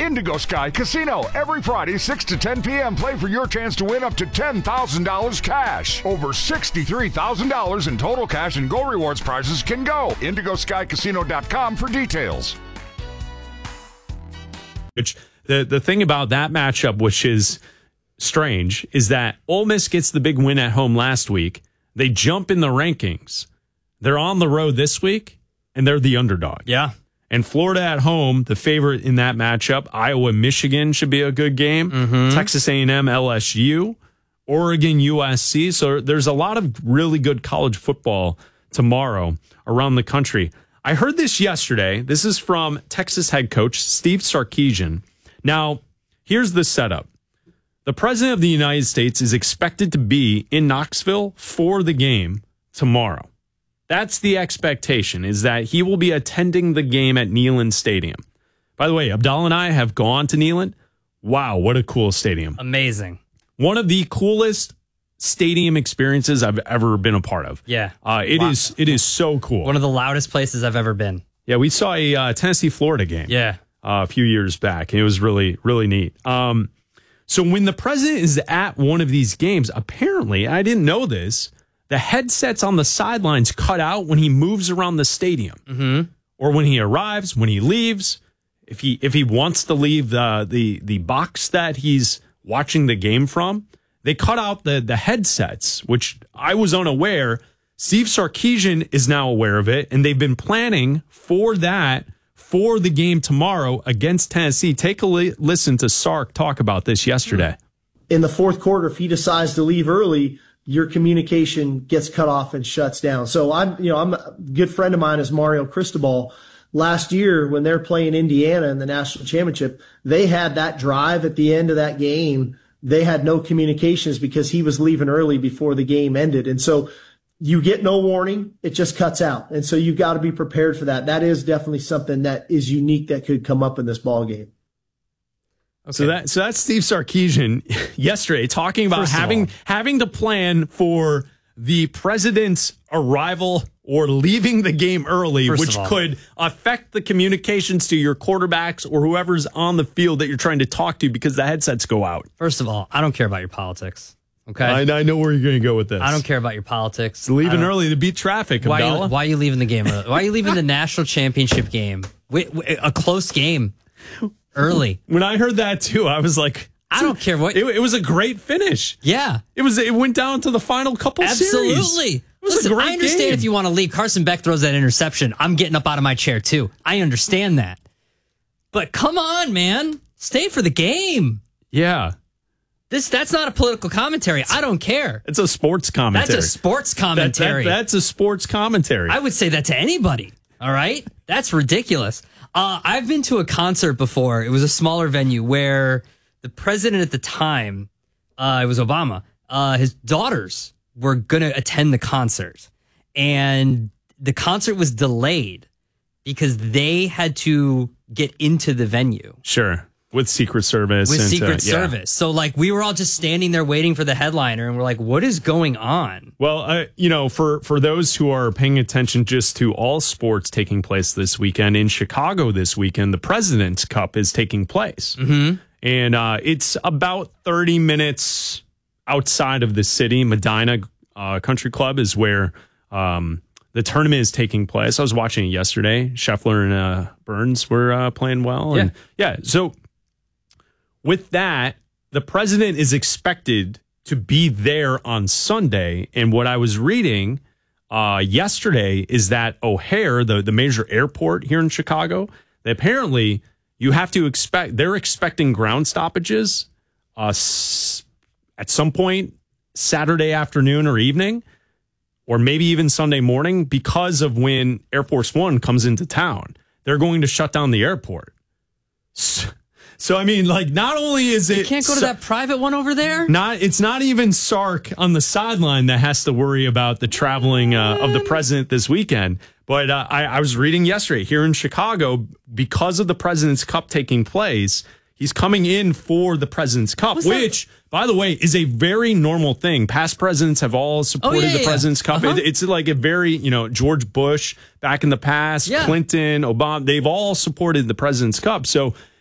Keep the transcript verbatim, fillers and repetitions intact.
Indigo Sky Casino. Every Friday, six to ten p.m. Play for your chance to win up to ten thousand dollars cash. Over sixty-three thousand dollars in total cash and Go Rewards prizes can go. indigo sky casino dot com for details. Which the, the thing about that matchup, which is strange, is that Ole Miss gets the big win at home last week. They jump in the rankings. They're on the road this week, and they're the underdog. Yeah. And Florida at home, the favorite in that matchup. Iowa, Michigan should be a good game. Mm-hmm. Texas A and M, L S U, Oregon, U S C. So there's a lot of really good college football tomorrow around the country. I heard this yesterday. This is from Texas head coach Steve Sarkisian. Now, here's the setup. The president of the United States is expected to be in Knoxville for the game tomorrow. That's the expectation, is that he will be attending the game at Neyland Stadium. By the way, Abdallah and I have gone to Neyland. Wow, what a cool stadium. Amazing. One of the coolest stadium experiences I've ever been a part of. Yeah. Uh, it wow. is it is so cool. One of the loudest places I've ever been. Yeah, we saw a uh, Tennessee-Florida game yeah. uh, a few years back. It was really, really neat. Um, so when the president is at one of these games, apparently, I didn't know this, the headsets on the sidelines cut out when he moves around the stadium, mm-hmm. or when he arrives, when he leaves. If he if he wants to leave the the the box that he's watching the game from, they cut out the the headsets, which I was unaware. Steve Sarkisian is now aware of it, and they've been planning for that for the game tomorrow against Tennessee. Take a li- listen to Sark talk about this yesterday. In the fourth quarter, if he decides to leave early, your communication gets cut off and shuts down. So I'm, you know, I'm a good friend of mine is Mario Cristobal. Last year, when they're playing Indiana in the national championship, they had that drive at the end of that game. They had no communications because he was leaving early before the game ended. And so you get no warning. It just cuts out. And so you've got to be prepared for that. That is definitely something that is unique that could come up in this ball game. Okay. So that so that's Steve Sarkisian yesterday talking about First having having to plan for the president's arrival or leaving the game early, First which of all. could affect the communications to your quarterbacks or whoever's on the field that you're trying to talk to because the headsets go out. First of all, I don't care about your politics. Okay, I, I know where you're going to go with this. I don't care about your politics. It's leaving early to beat traffic. Why are, Abdallah. you, why are you leaving the game early? Why are you leaving the national championship game? Wait, wait, a close game early. When I heard that too, I was like, I don't care what. It, it was a great finish. Yeah, it was. It went down to the final couple absolutely. series. It was Listen, a great I understand game. if you want to leave. Carson Beck throws that interception. I'm getting up out of my chair too. I understand that. But come on, man, stay for the game. Yeah. This that's not a political commentary. I don't care. It's a sports commentary. That's a sports commentary. That, that, that's a sports commentary. I would say that to anybody. All right? That's ridiculous. Uh, I've been to a concert before. It was a smaller venue where the president at the time, uh, it was Obama, uh, his daughters were going to attend the concert. And the concert was delayed because they had to get into the venue. Sure. With Secret Service. With and Secret to, yeah. Service. So, like, we were all just standing there waiting for the headliner, and we're like, what is going on? Well, uh, you know, for, for those who are paying attention just to all sports taking place this weekend, in Chicago this weekend, the President's Cup is taking place. Mm-hmm. And uh, it's about thirty minutes outside of the city. Medina uh, Country Club is where um, the tournament is taking place. I was watching it yesterday. Scheffler and uh, Burns were uh, playing well. And yeah, yeah so... with that, the president is expected to be there on Sunday. And what I was reading uh, yesterday is that O'Hare, the, the major airport here in Chicago, that apparently you have to expect, they're expecting ground stoppages uh, s- at some point Saturday afternoon or evening, or maybe even Sunday morning, because of when Air Force One comes into town. They're going to shut down the airport. So, So, I mean, like, not only is it... You can't go to that private one over there? Not, It's not even Sark on the sideline that has to worry about the traveling uh, of the president this weekend. But uh, I, I was reading yesterday here in Chicago, because of the President's Cup taking place, he's coming in for the President's Cup, What's which, that? by the way, is a very normal thing. Past presidents have all supported oh, yeah, the yeah. President's Cup. Uh-huh. It, it's like a very, you know, George Bush back in the past, yeah. Clinton, Obama, they've all supported the President's Cup. So